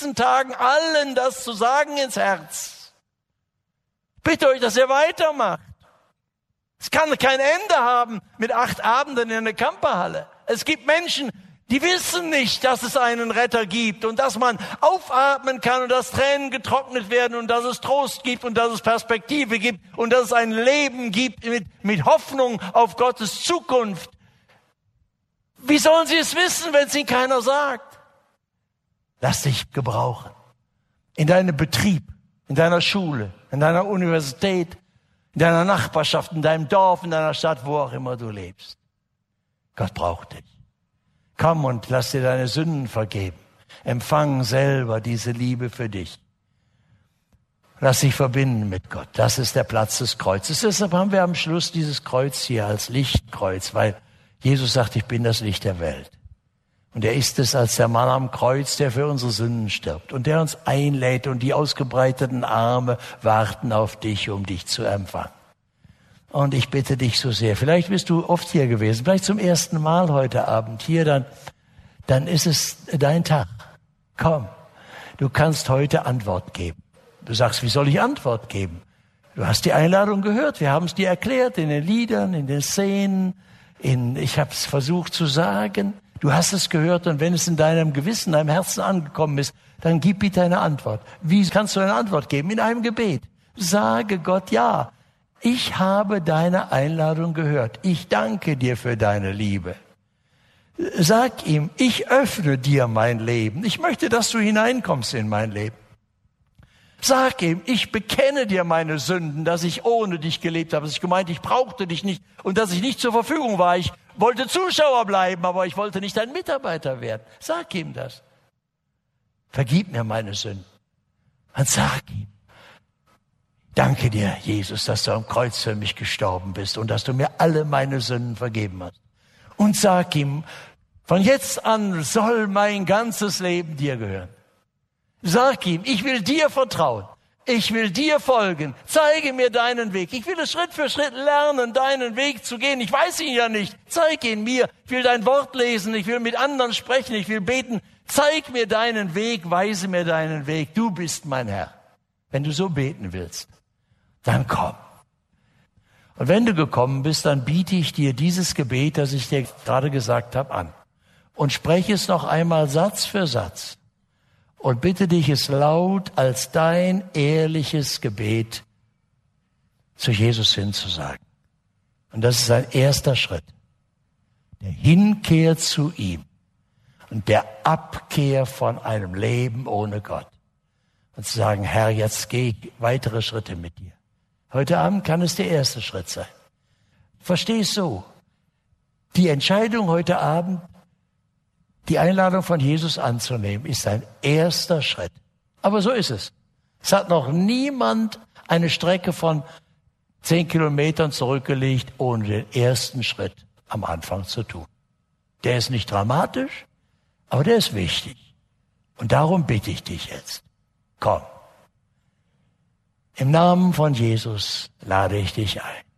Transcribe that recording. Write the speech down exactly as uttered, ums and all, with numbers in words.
diesen Tagen allen das zu sagen ins Herz. Ich bitte euch, dass ihr weitermacht. Es kann kein Ende haben mit acht Abenden in der Camperhalle. Es gibt Menschen, die wissen nicht, dass es einen Retter gibt und dass man aufatmen kann und dass Tränen getrocknet werden und dass es Trost gibt und dass es Perspektive gibt und dass es ein Leben gibt mit, mit Hoffnung auf Gottes Zukunft. Wie sollen sie es wissen, wenn es ihnen keiner sagt? Lass dich gebrauchen. In deinem Betrieb, in deiner Schule, in deiner Universität, in deiner Nachbarschaft, in deinem Dorf, in deiner Stadt, wo auch immer du lebst. Gott braucht dich. Komm und lass dir deine Sünden vergeben. Empfang selber diese Liebe für dich. Lass dich verbinden mit Gott. Das ist der Platz des Kreuzes. Deshalb haben wir am Schluss dieses Kreuz hier als Lichtkreuz, weil Jesus sagt, ich bin das Licht der Welt. Und er ist es als der Mann am Kreuz, der für unsere Sünden stirbt und der uns einlädt und die ausgebreiteten Arme warten auf dich, um dich zu empfangen. Und ich bitte dich so sehr, vielleicht bist du oft hier gewesen, vielleicht zum ersten Mal heute Abend hier, dann, dann ist es dein Tag. Komm, du kannst heute Antwort geben. Du sagst, wie soll ich Antwort geben? Du hast die Einladung gehört, wir haben es dir erklärt in den Liedern, in den Szenen, in, ich habe es versucht zu sagen. Du hast es gehört und wenn es in deinem Gewissen, deinem Herzen angekommen ist, dann gib bitte eine Antwort. Wie kannst du eine Antwort geben? In einem Gebet. Sage Gott, ja, ich habe deine Einladung gehört. Ich danke dir für deine Liebe. Sag ihm, ich öffne dir mein Leben. Ich möchte, dass du hineinkommst in mein Leben. Sag ihm, ich bekenne dir meine Sünden, dass ich ohne dich gelebt habe, dass ich gemeint, ich brauchte dich nicht und dass ich nicht zur Verfügung war. Ich wollte Zuschauer bleiben, aber ich wollte nicht dein Mitarbeiter werden. Sag ihm das. Vergib mir meine Sünden. Und sag ihm, danke dir, Jesus, dass du am Kreuz für mich gestorben bist und dass du mir alle meine Sünden vergeben hast. Und sag ihm, von jetzt an soll mein ganzes Leben dir gehören. Sag ihm, ich will dir vertrauen. Ich will dir folgen. Zeige mir deinen Weg. Ich will es Schritt für Schritt lernen, deinen Weg zu gehen. Ich weiß ihn ja nicht. Zeig ihn mir. Ich will dein Wort lesen. Ich will mit anderen sprechen. Ich will beten. Zeig mir deinen Weg. Weise mir deinen Weg. Du bist mein Herr. Wenn du so beten willst, dann komm. Und wenn du gekommen bist, dann biete ich dir dieses Gebet, das ich dir gerade gesagt habe, an. Und spreche es noch einmal Satz für Satz. Und bitte dich, es laut als dein ehrliches Gebet zu Jesus hinzusagen. Und das ist ein erster Schritt. Der Hinkehr zu ihm und der Abkehr von einem Leben ohne Gott. Und zu sagen, Herr, jetzt gehe ich weitere Schritte mit dir. Heute Abend kann es der erste Schritt sein. Versteh es so. Die Entscheidung heute Abend, die Einladung von Jesus anzunehmen, ist ein erster Schritt. Aber so ist es. Es hat noch niemand eine Strecke von zehn Kilometern zurückgelegt, ohne den ersten Schritt am Anfang zu tun. Der ist nicht dramatisch, aber der ist wichtig. Und darum bitte ich dich jetzt. Komm. Im Namen von Jesus lade ich dich ein.